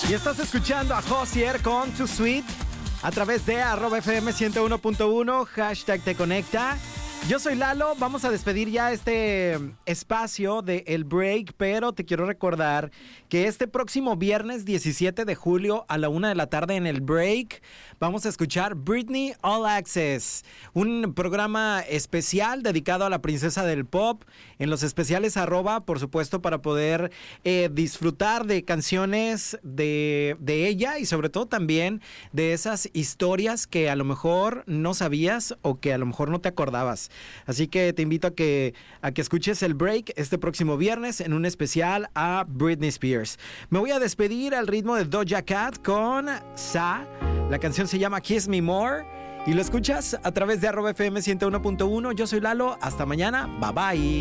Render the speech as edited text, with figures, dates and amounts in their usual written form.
Y estás escuchando a Josier con Too Sweet a través de @FM 101.1, hashtag te conecta. Yo soy Lalo, vamos a despedir ya este espacio de El Break, pero te quiero recordar que este próximo viernes 17 de julio a la 1 de la tarde en El Break vamos a escuchar Britney All Access, un programa especial dedicado a la princesa del pop, en los especiales @, por supuesto, para poder disfrutar de canciones de ella y sobre todo también de esas historias que a lo mejor no sabías o que a lo mejor no te acordabas. Así que te invito a que escuches El Break este próximo viernes en un especial a Britney Spears. Me voy a despedir al ritmo de Doja Cat con Sa. La canción se llama Kiss Me More y lo escuchas a través de @FM 101.1. Yo soy Lalo. Hasta mañana. Bye bye.